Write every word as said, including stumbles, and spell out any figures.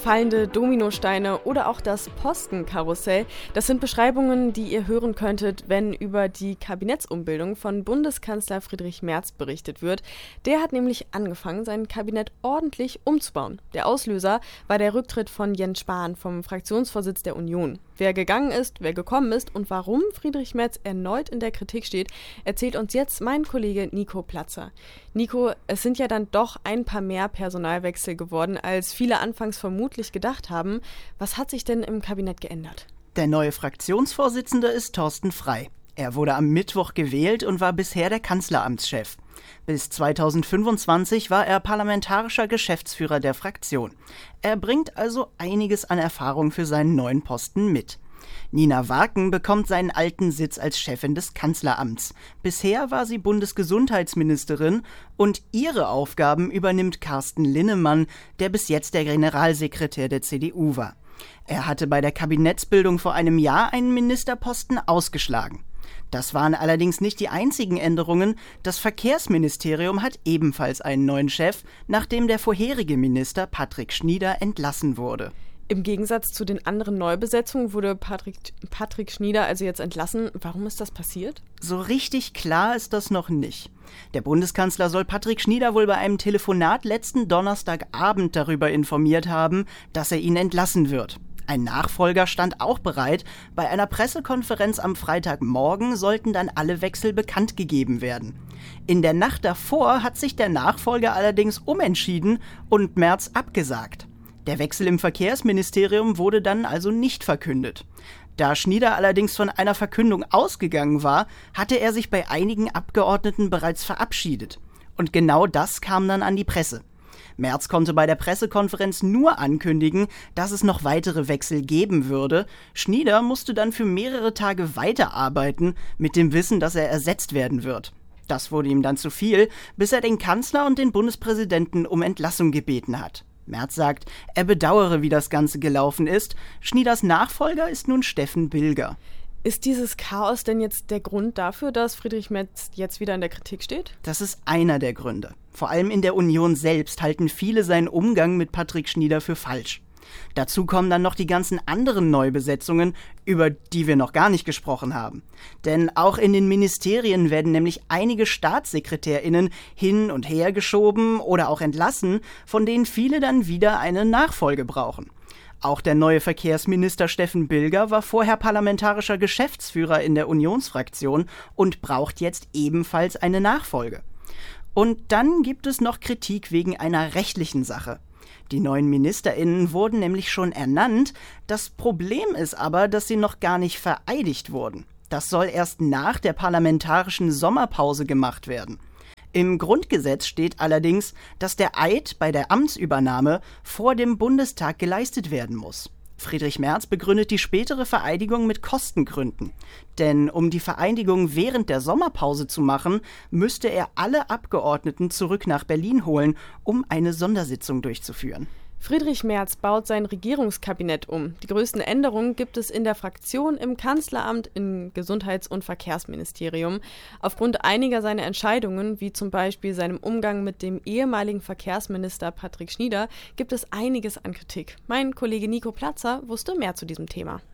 Fallende Dominosteine oder auch das Postenkarussell, das sind Beschreibungen, die ihr hören könntet, wenn über die Kabinettsumbildung von Bundeskanzler Friedrich Merz berichtet wird. Der hat nämlich angefangen, sein Kabinett ordentlich umzubauen. Der Auslöser war der Rücktritt von Jens Spahn vom Fraktionsvorsitz der Union. Wer gegangen ist, wer gekommen ist und warum Friedrich Merz erneut in der Kritik steht, erzählt uns jetzt mein Kollege Nico Platzer. Nico, es sind ja dann doch ein paar mehr Personalwechsel geworden, als viele anfangs vermutlich gedacht haben. Was hat sich denn im Kabinett geändert? Der neue Fraktionsvorsitzende ist Thorsten Frey. Er wurde am Mittwoch gewählt und war bisher der Kanzleramtschef. Bis zweitausendfünfundzwanzig war er parlamentarischer Geschäftsführer der Fraktion. Er bringt also einiges an Erfahrung für seinen neuen Posten mit. Nina Waken bekommt seinen alten Sitz als Chefin des Kanzleramts. Bisher war sie Bundesgesundheitsministerin und ihre Aufgaben übernimmt Carsten Linnemann, der bis jetzt der Generalsekretär der C D U war. Er hatte bei der Kabinettsbildung vor einem Jahr einen Ministerposten ausgeschlagen. Das waren allerdings nicht die einzigen Änderungen. Das Verkehrsministerium hat ebenfalls einen neuen Chef, nachdem der vorherige Minister Patrick Schnieder entlassen wurde. Im Gegensatz zu den anderen Neubesetzungen wurde Patrick, Patrick Schnieder also jetzt entlassen. Warum ist das passiert? So richtig klar ist das noch nicht. Der Bundeskanzler soll Patrick Schnieder wohl bei einem Telefonat letzten Donnerstagabend darüber informiert haben, dass er ihn entlassen wird. Ein Nachfolger stand auch bereit. Bei einer Pressekonferenz am Freitagmorgen sollten dann alle Wechsel bekannt gegeben werden. In der Nacht davor hat sich der Nachfolger allerdings umentschieden und Merz abgesagt. Der Wechsel im Verkehrsministerium wurde dann also nicht verkündet. Da Schnieder allerdings von einer Verkündung ausgegangen war, hatte er sich bei einigen Abgeordneten bereits verabschiedet. Und genau das kam dann an die Presse. Merz konnte bei der Pressekonferenz nur ankündigen, dass es noch weitere Wechsel geben würde. Schnieder musste dann für mehrere Tage weiterarbeiten, mit dem Wissen, dass er ersetzt werden wird. Das wurde ihm dann zu viel, bis er den Kanzler und den Bundespräsidenten um Entlassung gebeten hat. Merz sagt, er bedauere, wie das Ganze gelaufen ist. Schnieders Nachfolger ist nun Steffen Bilger. Ist dieses Chaos denn jetzt der Grund dafür, dass Friedrich Merz jetzt wieder in der Kritik steht? Das ist einer der Gründe. Vor allem in der Union selbst halten viele seinen Umgang mit Patrick Schnieder für falsch. Dazu kommen dann noch die ganzen anderen Neubesetzungen, über die wir noch gar nicht gesprochen haben. Denn auch in den Ministerien werden nämlich einige StaatssekretärInnen hin und her geschoben oder auch entlassen, von denen viele dann wieder eine Nachfolge brauchen. Auch der neue Verkehrsminister Steffen Bilger war vorher parlamentarischer Geschäftsführer in der Unionsfraktion und braucht jetzt ebenfalls eine Nachfolge. Und dann gibt es noch Kritik wegen einer rechtlichen Sache. Die neuen MinisterInnen wurden nämlich schon ernannt. Das Problem ist aber, dass sie noch gar nicht vereidigt wurden. Das soll erst nach der parlamentarischen Sommerpause gemacht werden. Im Grundgesetz steht allerdings, dass der Eid bei der Amtsübernahme vor dem Bundestag geleistet werden muss. Friedrich Merz begründet die spätere Vereidigung mit Kostengründen. Denn um die Vereidigung während der Sommerpause zu machen, müsste er alle Abgeordneten zurück nach Berlin holen, um eine Sondersitzung durchzuführen. Friedrich Merz baut sein Regierungskabinett um. Die größten Änderungen gibt es in der Fraktion, im Kanzleramt, im Gesundheits- und Verkehrsministerium. Aufgrund einiger seiner Entscheidungen, wie zum Beispiel seinem Umgang mit dem ehemaligen Verkehrsminister Patrick Schnieder, gibt es einiges an Kritik. Mein Kollege Nico Platzer wusste mehr zu diesem Thema.